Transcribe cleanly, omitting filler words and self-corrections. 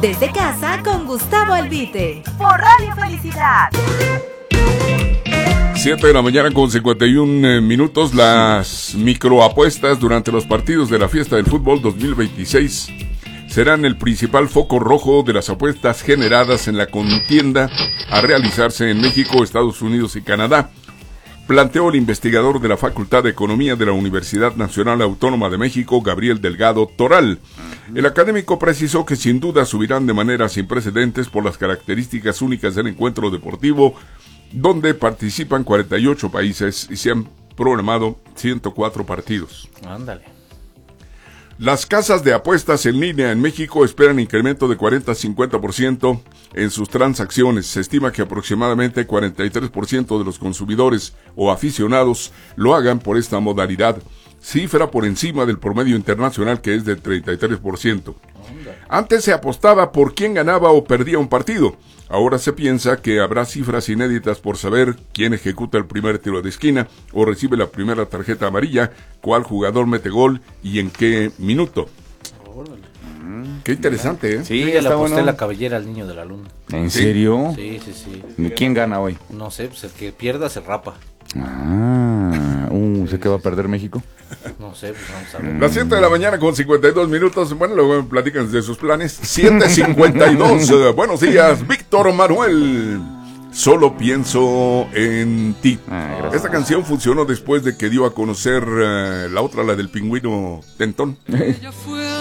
Desde casa con Gustavo Albite. Por Radio Felicidad. 7 de la mañana con 51 minutos. Las microapuestas durante los partidos de la Fiesta del Fútbol 2026 serán el principal foco rojo de las apuestas generadas en la contienda a realizarse en México, Estados Unidos y Canadá, planteó el investigador de la Facultad de Economía de la Universidad Nacional Autónoma de México, Gabriel Delgado Toral. El académico precisó que sin duda subirán de manera sin precedentes por las características únicas del encuentro deportivo, donde participan 48 países y se han programado 104 partidos. Ándale. Las casas de apuestas en línea en México esperan incremento de 40 a 50% en sus transacciones. Se estima que aproximadamente 43% de los consumidores o aficionados lo hagan por esta modalidad, cifra por encima del promedio internacional que es de 33%. Antes se apostaba por quién ganaba o perdía un partido. Ahora se piensa que habrá cifras inéditas por saber quién ejecuta el primer tiro de esquina o recibe la primera tarjeta amarilla, cuál jugador mete gol y en qué minuto. Qué interesante, ¿eh? Sí, ya le aposté la cabellera al niño de la luna. ¿En serio? Sí. ¿Quién gana hoy? No sé, pues el que pierda se rapa. ¿Sé que va a perder México? No sé, pues vamos a ver. Las 7 de la mañana con 52 minutos. Bueno, luego platican de sus planes. 7:52. Buenos días, Víctor Manuel. Solo pienso en ti. Esta canción funcionó después de que dio a conocer la otra, la del pingüino Tentón.